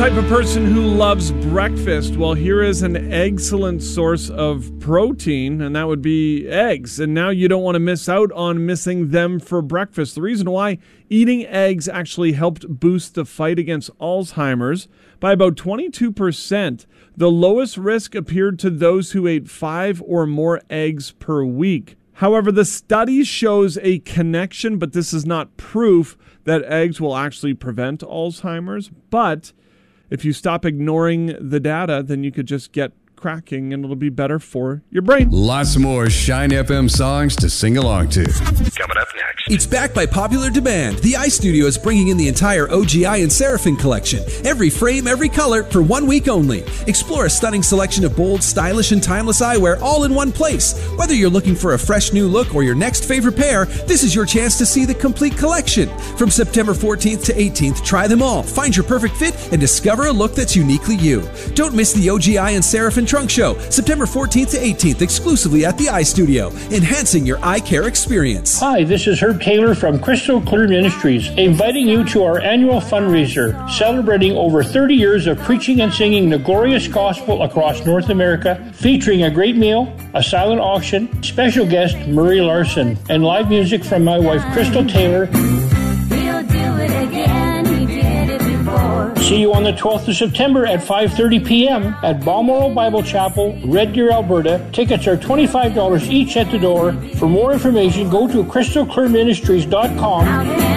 type of person who loves breakfast? Well, here is an excellent source of protein, and that would be eggs. And now you don't want to miss out on missing them for breakfast. The reason why eating eggs actually helped boost the fight against Alzheimer's by about 22%. The lowest risk appeared to those who ate 5 or more eggs per week. However, the study shows a connection, but this is not proof that eggs will actually prevent Alzheimer's. But if you stop ignoring the data, then you could just get cracking and it'll be better for your brain. Lots more Shine FM songs to sing along to. Coming up next. It's back by popular demand. The iStudio is bringing in the entire OGI and Seraphim collection. Every frame, every color, for 1 week only. Explore a stunning selection of bold, stylish, and timeless eyewear all in one place. Whether you're looking for a fresh new look or your next favorite pair, this is your chance to see the complete collection. From September 14th to 18th, try them all, find your perfect fit, and discover a look that's uniquely you. Don't miss the OGI and Seraphim Trunk Show, September 14th to 18th, exclusively at the iStudio, enhancing your eye care experience. Hi, this is Herb Taylor from Crystal Clear Ministries, inviting you to our annual fundraiser, celebrating over 30 years of preaching and singing the glorious gospel across North America, featuring a great meal, a silent auction, special guest Murray Larson, and live music from my wife Crystal Taylor. See you on the 12th of September at 5:30 p.m. at Balmoral Bible Chapel, Red Deer, Alberta. Tickets are $25 each at the door. For more information, go to crystalclearministries.com.